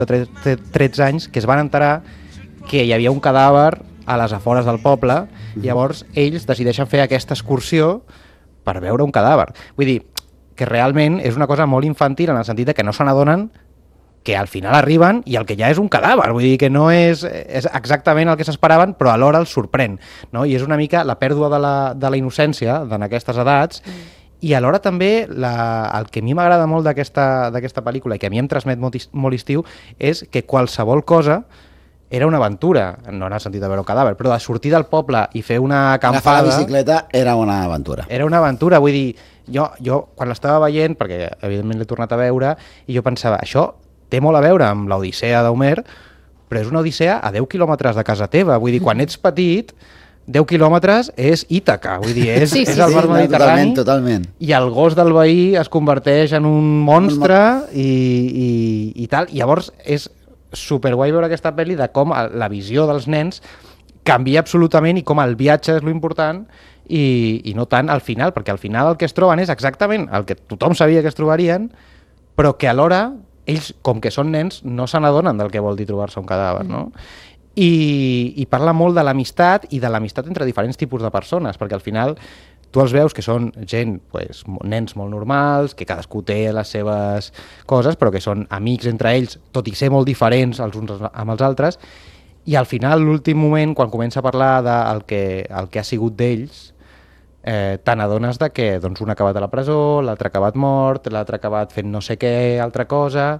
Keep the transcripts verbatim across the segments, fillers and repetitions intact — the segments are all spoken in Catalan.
de tretze anys que es van enterar que hi havia un cadàver a les afores del poble, i llavors ells decideixen fer aquesta excursió per veure un cadàver. Vull dir, que realment és una cosa molt infantil en el sentit de que no se n'adonen que al final arriben i el que ja és un cadàver, vull dir que no és, és exactament el que s'esperaven, però alhora els sorprèn, no? I és una mica la pèrdua de la, de la innocència en aquestes edats, mm. i alhora també la, el que a mi m'agrada molt d'aquesta pel·lícula i que a mi em transmet molt, molt estiu és que qualsevol cosa era una aventura, no en el sentit de veure un cadàver, però de sortir del poble i fer una acampada... Agafar la bicicleta era una aventura. Era una aventura, vull dir, jo, jo quan l'estava veient, perquè evidentment l'he tornat a veure, i jo pensava, això té molt a veure amb l'Odissea d'Homer, però és una Odissea a deu quilòmetres de casa teva, vull dir, quan ets petit, deu quilòmetres és Ítaca, vull dir, és, sí, sí, és el mar sí, Mediterrani, totalment, totalment. I el gos del veí es converteix en un monstre i, i, i tal, i llavors és superguai veure aquesta pel·li de com la visió dels nens canvia absolutament i com el viatge és lo important i, i no tant al final, perquè al final el que es troben és exactament el que tothom sabia que es trobarien, però que alhora ells, com que són nens, no se n'adonen del que vol dir trobar-se un cadàver, no? I, i parla molt de l'amistat i de l'amistat entre diferents tipus de persones, perquè al final tu els veus que són gent, pues, nens molt normals, que cadascú té les seves coses, però que són amics entre ells, tot i ser molt diferents els uns amb els altres, i al final, l'últim moment, quan comença a parlar del que, el que ha sigut d'ells, eh, te n'adones de que doncs, un ha acabat a la presó, l'altre ha acabat mort, l'altre ha acabat fent no sé què, altra cosa,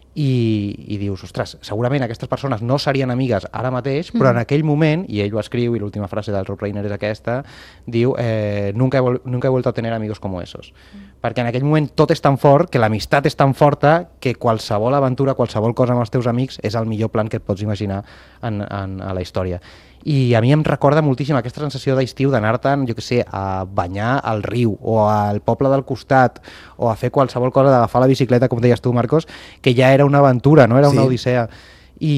i, i dius, ostres, segurament aquestes persones no serien amigues ara mateix, però en aquell moment, i ell ho escriu, i l'última frase del Rob Reiner és aquesta, diu, eh, nunca, he nunca he vuelto a tener amigos como esos. Mm. Perquè en aquell moment tot és tan fort, que l'amistat és tan forta, que qualsevol aventura, qualsevol cosa amb els teus amics és el millor plan que et pots imaginar en, en, a la història. I a mi em recorda moltíssim aquesta sensació d'estiu d'anar-te'n, jo què sé, a banyar al riu o al poble del costat o a fer qualsevol cosa, d'agafar la bicicleta, com deies tu, Marcos, que ja era una aventura, no era una sí. odissea. I,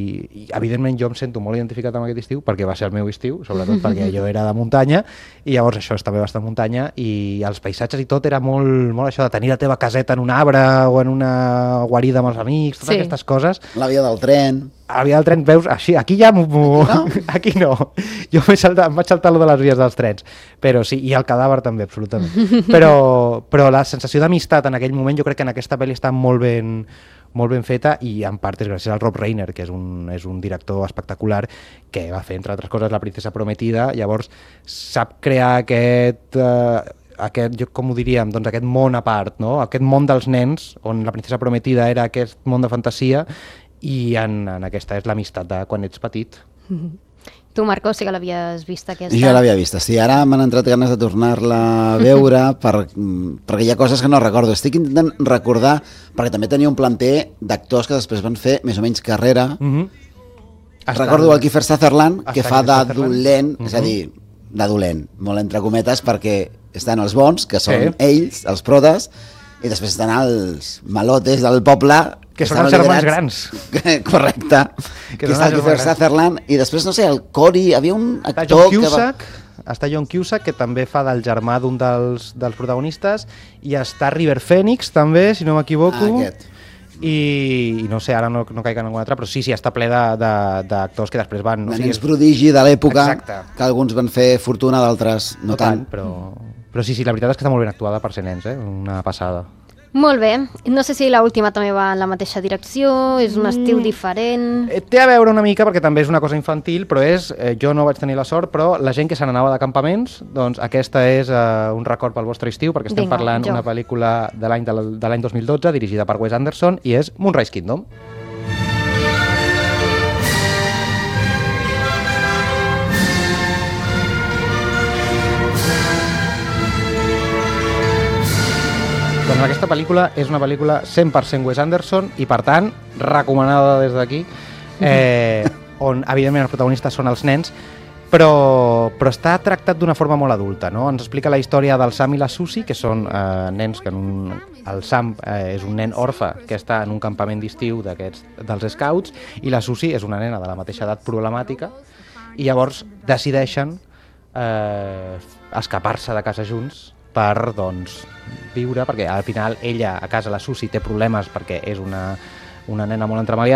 i evidentment jo em sento molt identificat amb aquest estiu perquè va ser el meu estiu, sobretot perquè jo era de muntanya i llavors això és també bastant muntanya i els paisatges i tot era molt, molt això de tenir la teva caseta en un arbre o en una guarida amb els amics, totes sí. aquestes coses. La via del tren. La via del tren, veus, així, aquí ja m'ho... No? Aquí no. Jo saltat, em vaig saltar lo de les vies dels trens, però sí, i el cadàver també, absolutament. Però, però la sensació d'amistat en aquell moment jo crec que en aquesta pel·li està molt ben molt ben feta i en part és gràcies al Rob Reiner, que és un, és un director espectacular que va fer, entre altres coses, La princesa prometida, llavors sap crear aquest, eh, aquest com ho diríem, doncs aquest món a part, no? Aquest món dels nens, on La princesa prometida era aquest món de fantasia i en, en aquesta és l'amistat de quan ets petit. Mm-hmm. Tu, Marco, sí que l'havies vist aquesta? Jo l'havia vista, sí. Ara m'han entrat ganes de tornar-la a veure per, perquè hi ha coses que no recordo. Estic intentant recordar, perquè també tenia un planter d'actors que després van fer més o menys carrera. Mm-hmm. Recordo el Kiefer Sutherland, que fa de dolent, mm-hmm. és a dir, de dolent, molt entre cometes, perquè estan els bons, que són sí. ells, els protes, i després estan els malotes del poble, que són els germans grans. Correcte. Que, que està el Kiefer Sutherland, i després, no sé, el Cory, havia un actor que va... Està John Cusack, que també fa del germà d'un dels, dels protagonistes, i està River Phoenix, també, si no m'equivoco. Ah, aquest. I, i no sé, ara no, no caic en algun altre, però sí, sí, està ple d'actors que després van... No, de nens prodigi de l'època, exacte. Que alguns van fer fortuna, d'altres no, no tant. tant però, però sí, sí, la veritat és que està molt ben actuada per ser nens, eh? Una passada. Molt bé. No sé si l'última també va en la mateixa direcció, és un estil diferent... Eh, té a veure una mica, perquè també és una cosa infantil, però és, eh, jo no vaig tenir la sort, però la gent que se n'anava de campaments, doncs aquesta és eh, un record pel vostre estiu, perquè estem Vinga, parlant d'una pel·lícula de l'any de l'any dos mil dotze, dirigida per Wes Anderson, i és Moonrise Kingdom. Doncs aquesta pel·lícula és una pel·lícula cent per cent Wes Anderson i, per tant, recomanada des d'aquí, eh, on, evidentment, els protagonistes són els nens, però, però està tractat d'una forma molt adulta, no? Ens explica la història del Sam i la Susie, que són eh, nens que en un... El Sam eh, és un nen orfe que està en un campament d'estiu d'aquests dels Scouts, i la Susie és una nena de la mateixa edat problemàtica, i llavors decideixen eh, escapar-se de casa junts per, doncs, viure, perquè al final ella, a casa, la Susie, té problemes perquè és una una nena molt entremaliada